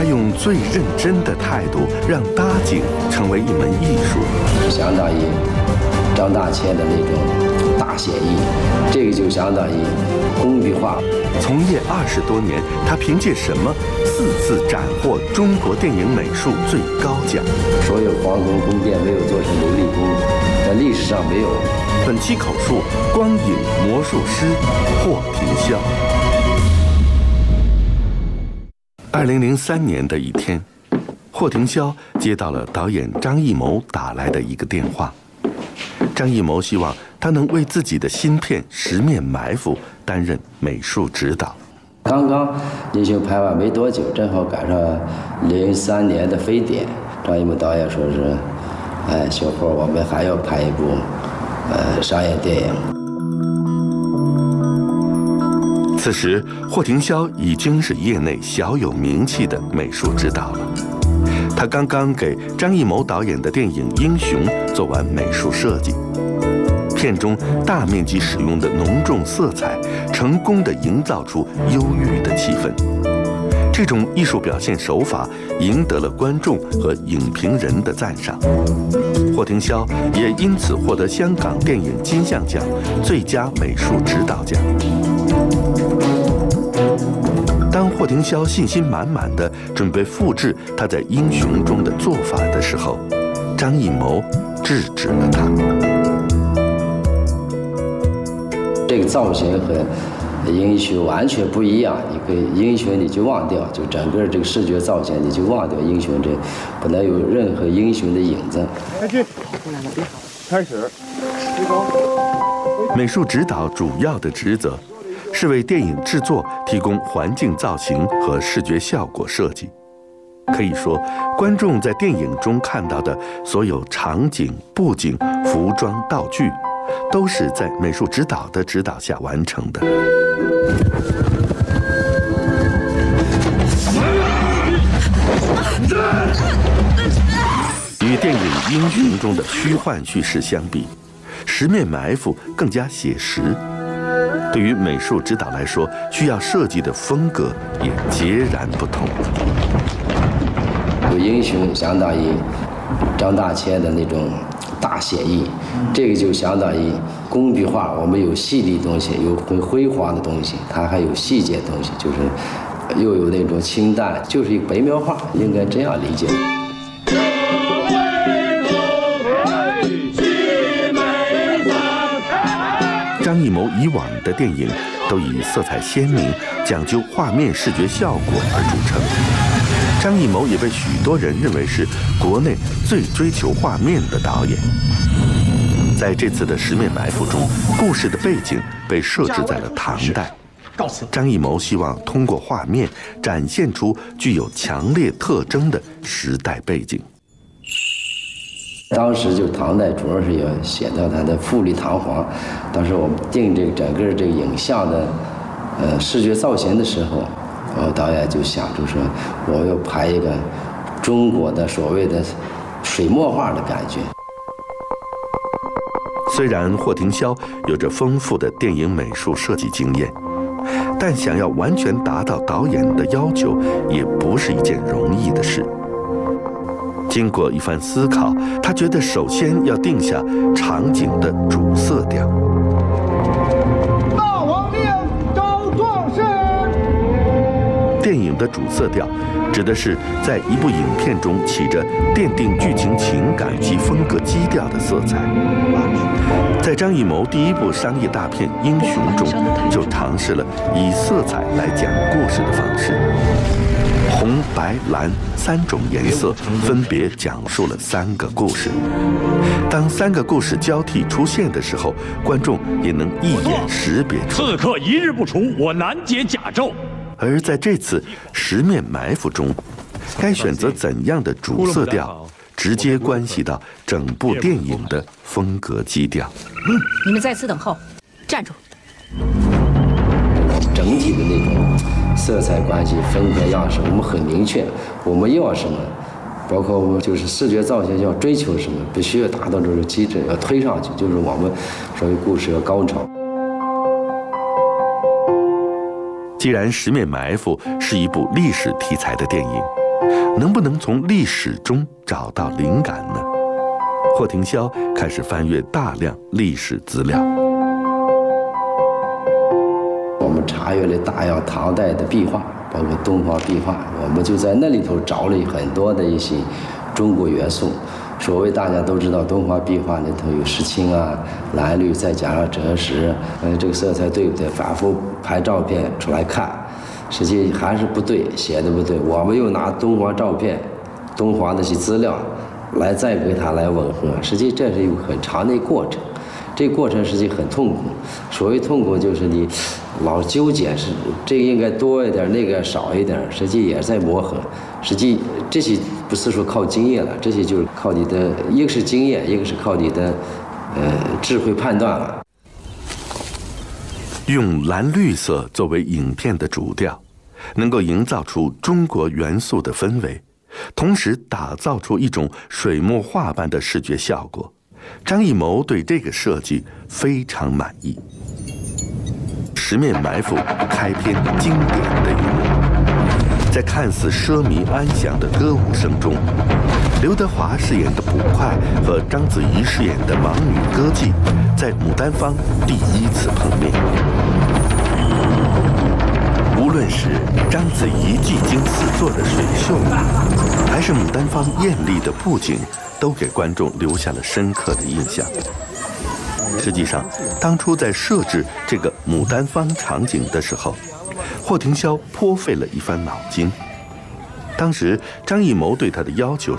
他用最认真的态度，让搭景成为一门艺术， 相当于张大千的那种大写意，这个就相当于工笔画。 从业20多年，他凭借什么4次斩获中国电影美术最高奖？ 所有皇宫宫殿没有做成琉璃宫，在历史上没有。 本期口述：光影魔术师霍廷霄。2003年的一天，霍廷霄接到了导演张艺谋打来的一个电话。张艺谋希望他能为自己的新片《十面埋伏》担任美术指导。 刚刚英雄拍完没多久，正好赶上03年的非典。张艺谋导演说是：“小霍，我们还要拍一部商业电影。” 此时，霍廷霄已经是业内小有名气的美术指导了。他刚刚给张艺谋导演的电影《英雄》做完美术设计，片中大面积使用的浓重色彩，成功地营造出忧郁的气氛。这种艺术表现手法赢得了观众和影评人的赞赏。霍廷霄也因此获得香港电影金像奖最佳美术指导奖。当霍廷霄信心满满地准备复制他在《英雄》中的做法的时候，张艺谋制止了他。 这个造型和《英雄》完全不一样，一个《英雄》你就忘掉，就整个这个视觉造型你就忘掉《英雄》，这不能有任何《英雄》的影子。 开机，过来了，别跑，开始，推高。 美术指导主要的职责是为电影制作提供环境造型和视觉效果设计。可以说，观众在电影中看到的所有场景、布景、服装、道具，都是在美术指导的指导下完成的。与电影《英雄》中的虚幻叙事相比，《十面埋伏》更加写实。对于美术指导来说，需要设计的风格也截然不同。 有英雄相当于张大千的那种大写意，这个就相当于工笔画，我们有细腻东西，有很辉煌的东西，它还有细节的东西，就是又有那种清淡，就是一个白描画，应该这样理解。 张艺谋以往的电影都以色彩鲜明、讲究画面视觉效果而著称。张艺谋也被许多人认为是国内最追求画面的导演。在这次的《十面埋伏》中，故事的背景被设置在了唐代。张艺谋希望通过画面展现出具有强烈特征的时代背景。 当时就唐代主要是要写到它的富丽堂皇。当时我们定这个整个这个影像的视觉造型的时候，导演就想着说，我要拍一个中国的所谓的水墨画的感觉。 虽然霍廷霄有着丰富的电影美术设计经验，但想要完全达到导演的要求，也不是一件容易的事。经过一番思考，他觉得首先要定下场景的主色调。 大王令，招壮士。 电影的主色调指的是在一部影片中起着奠定剧情情感及风格基调的色彩。在张艺谋第一部商业大片《英雄》中，就尝试了以色彩来讲故事的方式。红、白、蓝3种颜色分别讲述了3个故事。当3个故事交替出现的时候，观众也能一眼识别出。 刺客一日不除，我难解甲胄。 而在这次《十面埋伏》中，该选择怎样的主色调，直接关系到整部电影的风格基调。 你们在此等候，站住！ 整体的那种色彩关系、风格样式，我们很明确，我们要什么，包括我们就是视觉造型要追求什么，必须要达到这个机制，要推上去，就是我们所谓故事要高潮。 既然《十面埋伏》是一部历史题材的电影， 能不能从历史中找到灵感呢？霍廷霄开始翻阅大量历史资料。 我们查阅了大量唐代的壁画，包括东方壁画，我们就在那里头找了很多的一些中国元素。所谓大家都知道，东方壁画里头有石青啊、蓝绿，再加上赭石，这个色彩对不对？反复拍照片出来看，实际还是不对，写的不对。我们又拿东方照片、东方那些资料来再给它来吻合，实际这是一个很长的过程。这个过程实际很痛苦。所谓痛苦，就是你老纠结是这个应该多一点，那个少一点，实际也在磨合。实际这些不是说靠经验了，这些就是靠你的，一个是经验，一个是靠你的智慧判断了。 用蓝绿色作为影片的主调，能够营造出中国元素的氛围，同时打造出一种水墨画般的视觉效果。张艺谋对这个设计非常满意。十面埋伏开篇经典的一幕，在看似奢靡安详的歌舞声中，刘德华饰演的捕快和章子怡饰演的盲女歌妓在牡丹坊第一次碰面。无论是章子怡技惊四座的水袖，还是牡丹坊艳丽的布景，都给观众留下了深刻的印象。实际上，当初在设置这个牡丹坊场景的时候，霍廷霄颇费了一番脑筋。当时张艺谋对他的要求